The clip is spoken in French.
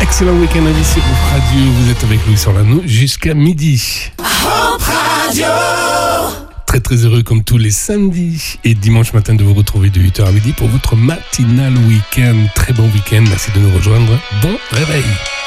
Excellent week-end amis sur Hope Radio. Vous êtes avec Louis Orlando jusqu'à midi. Hope Radio. Très très heureux comme tous les samedis et dimanche matin de vous retrouver de 8h à midi pour votre matinal week-end. Très bon week-end, merci de nous rejoindre. Bon réveil.